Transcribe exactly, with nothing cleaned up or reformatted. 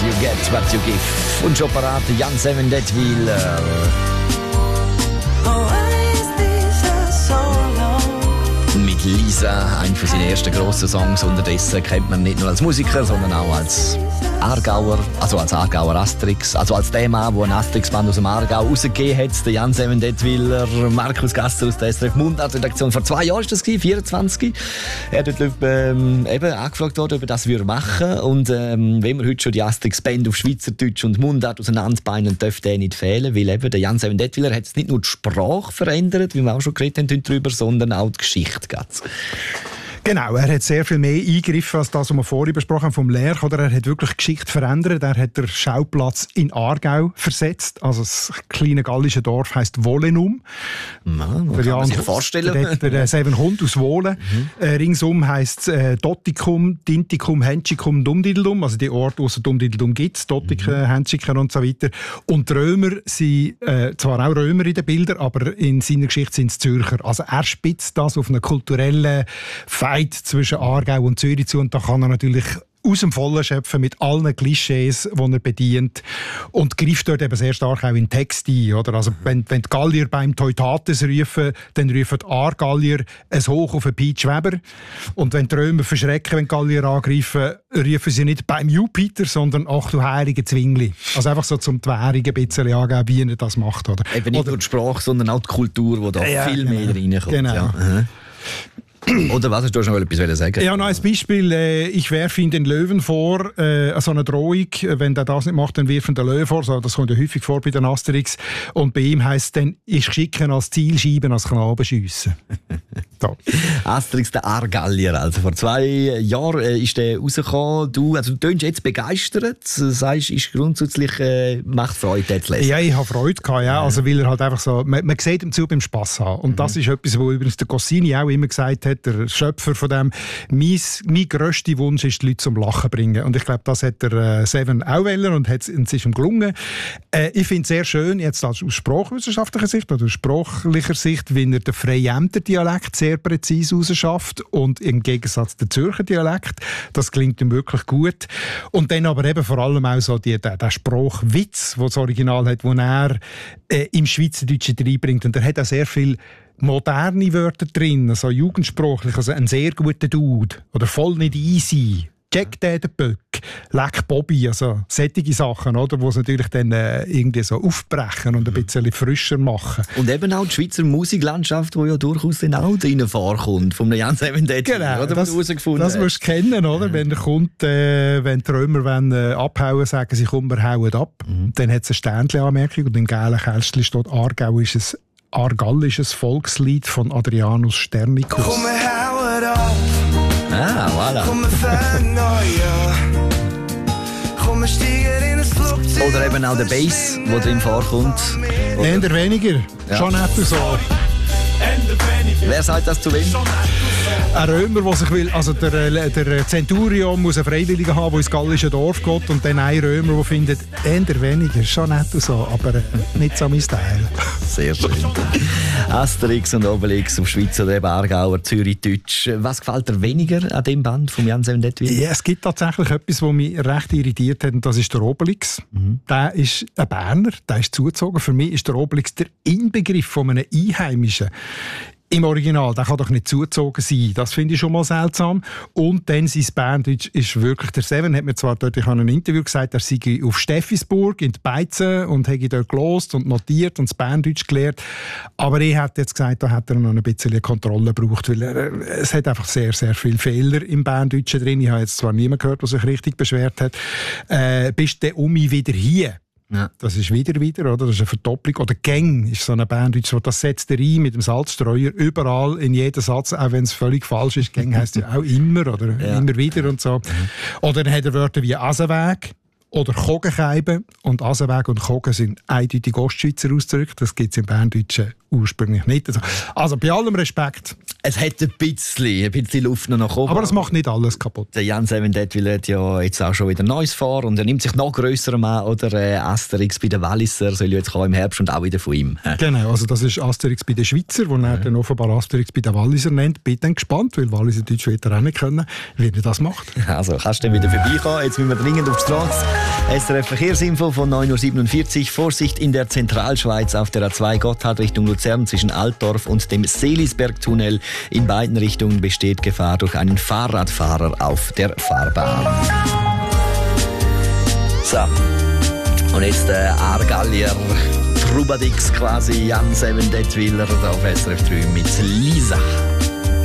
You get what you give. Und schon parat Jan Seven Detwiler. Mit Lisa, ein von seinen ersten grossen Songs. Unterdessen kennt man nicht nur als Musiker, sondern auch als Aargauer, also als Aargauer Asterix, also als der Mann, der einen Asterix-Band aus dem Aargau rausgegeben hat, der Jan Seven Detwiler, Markus Gasser aus der S R F Mundart-Redaktion. Vor zwei Jahren war das, vierundzwanzig. Er hat dort ähm, eben angefragt worden, ob er das machen würde. Und ähm, wenn wir heute schon die Asterix-Band auf Schweizerdeutsch und Mundart auseinanderbeinen, dürfte der nicht fehlen, weil eben der Jan Seven Detwiler hat nicht nur die Sprache verändert, wie wir auch schon geredet haben darüber, sondern auch die Geschichte. Genau, er hat sehr viel mehr eingegriffen als das, was wir vorhin besprochen haben vom Lerch. Oder er hat wirklich die Geschichte verändert. Er hat den Schauplatz in Aargau versetzt. Also das kleine gallische Dorf heisst Wohlenum. Man, kann man sich vorstellen. Der, der Seven Hund aus Wohlen. Mhm. Äh, ringsum heisst es äh, Dottikum, Dintikum, Henschikum, Dumdideldum. Also die Orte, wo es Dumdideldum gibt. Dottiken, mhm. Henschiken und so weiter. Und die Römer sind äh, zwar auch Römer in den Bildern, aber in seiner Geschichte sind es Zürcher. Also er spitzt das auf einen kulturellen Fight zwischen Aargau und Zürich zu, und da kann er natürlich aus dem Vollen schöpfen mit allen Klischees, die er bedient, und greift dort eben sehr stark auch in den Text ein. Oder? Also, wenn, wenn die Gallier beim Teutates rufen, dann rufen die Aargallier ein Hoch auf den Piet Weber. Und wenn die Römer verschrecken, wenn die Gallier angreifen, rufen sie nicht beim Jupiter, sondern «Ach du heilige Zwingli». Also einfach so zum die Währung ein bisschen angeben, wie er das macht. Oder? Eben nicht oder, nur die Sprache, sondern auch die Kultur, die da ja, viel genau, mehr reinkommt. Genau. Ja. Oder was, hast du schon mal etwas sagen? Ja, noch ein Beispiel. Äh, ich werfe ihm den Löwen vor, äh, so eine Drohung. Wenn der das nicht macht, dann wirft er den Löwen vor. So, das kommt ja häufig vor bei den Asterix. Und bei ihm heisst es dann, ich schicke als Zielscheiben, als Knaben schiessen. So. Asterix, der Aargallier. Also vor zwei Jahren äh, ist der rausgekommen. Du, also, du tönst jetzt begeistert. Du sagst, ist grundsätzlich, äh, macht Freude, den zu lesen. Ja, ich habe Freude gehabt, ja. Also, weil er halt einfach so, man, man sieht ihm zu beim Spass haben. Und mhm. das ist etwas, was übrigens der Goscinny auch immer gesagt hat, der Schöpfer von dem. Mein, mein grösster Wunsch ist, die Leute zum Lachen bringen. Und ich glaube, das hat der äh, Seven auch wollen und es ist ihm gelungen. Äh, ich finde es sehr schön, jetzt aus sprachwissenschaftlicher Sicht oder aus sprachlicher Sicht, wie er den Freyämter Dialekt sehr präzise rausschafft und im Gegensatz der Zürcher Dialekt. Das klingt ihm wirklich gut. Und dann aber eben vor allem auch so die, der, der Sprachwitz, den das Original hat, den er äh, im Schweizerdeutschen reinbringt. Und er hat auch sehr viel moderne Wörter drin, also jugendsprachlich, also ein sehr guter Dude oder voll nicht easy. Check den den Böck, leck Bobby, also solche Sachen, oder, die es natürlich dann äh, irgendwie so aufbrechen und ein bisschen frischer machen. Und eben auch die Schweizer Musiklandschaft, die ja durchaus dann auch drin vorkommt, vom Jan Seven Detwiler, genau, oder, das, das musst du kennen, oder? Ja. Wenn er kommt, äh, wenn die Römer wollen, äh, abhauen, sagen sie, komm, wir hauen ab. Mhm. Dann hat es eine Sternchen-Anmerkung und im gelben Kästchen steht, Aargau ist ein argallisches Volkslied von Adrianus Sternicus. Komm, wir hauen ab. Ah, voilà. Komm, wir fangen neu an. Komm, wir steigen in ein Flugzeug. Oder eben auch der Bass, der drin vorkommt. Eher weniger. Ja. Schon nicht so. Wer sagt das zu wem? Ein Römer, der sich will, also der, der Centurion muss einen Freiwilligen haben, der ins gallische Dorf geht, und dann ein Römer, der findet, eher weniger, schon nett und so, aber nicht so mein Style. Sehr schön. Asterix und Obelix auf Schweizer oder Aargauer, Zürich-Deutsch. Was gefällt dir weniger an dem Band von Jan Seven Detwiler? Ja, es gibt tatsächlich etwas, was mich recht irritiert hat, und das ist der Obelix. Mhm. Der ist ein Berner, der ist zugezogen. Für mich ist der Obelix der Inbegriff von einem Einheimischen. Im Original, der kann doch nicht zugezogen sein. Das finde ich schon mal seltsam. Und dann sein Berndeutsch ist wirklich, der Seven hat mir zwar dort, ich habe ein Interview gesagt, er sei auf Steffisburg in die Beizen und hätte dort gelost und notiert und das Berndeutsch gelernt. Aber ich hätte jetzt gesagt, da hat er noch ein bisschen Kontrolle gebraucht, weil er, es hat einfach sehr, sehr viele Fehler im Berndeutschen drin. Ich habe jetzt zwar niemanden gehört, der sich richtig beschwert hat. Äh, bist du um mich wieder hier? Ja. Das ist wieder wieder, oder? Das ist eine Verdopplung. Oder Gang ist so eine Berndeutsch, das setzt er ein mit dem Salzstreuer überall in jeden Satz, auch wenn es völlig falsch ist. Gang heisst ja auch immer oder ja. immer wieder und so. Mhm. Oder dann hat er Wörter wie Asenweg oder Kogenkeiben. Und Asenweg und Kogen sind eindeutig Ostschweizer Ausdrücke. Das gibt es im Berndeutschen ursprünglich nicht. Also, also bei allem Respekt. Es hat ein bisschen, ein bisschen Luft noch nach oben. Aber das macht nicht alles kaputt. Der Jan Sevendetwil hat ja jetzt auch schon wieder Neues vor und er nimmt sich noch grösserem an, oder äh, Asterix bei den Walliser soll jetzt kommen im Herbst und auch wieder von ihm. Genau, also das ist Asterix bei den Schweizer, wo er ja. dann offenbar Asterix bei den Walliser nennt. Bin dann gespannt, weil Walliser Deutsch wieder auch nicht können, wie er das macht. Also kannst du dann wieder vorbeikommen. Jetzt müssen wir dringend auf die Straße. S R F Verkehrsinfo von neun Uhr siebenundvierzig. Vorsicht in der Zentralschweiz auf der A zwei Gotthard Richtung Luzern zwischen Altdorf und dem Seelisbergtunnel. In beiden Richtungen besteht Gefahr durch einen Fahrradfahrer auf der Fahrbahn. So, und jetzt der Aargauer Trubadix quasi, Jan Sevendetwiler auf S R F drei mit Lisa.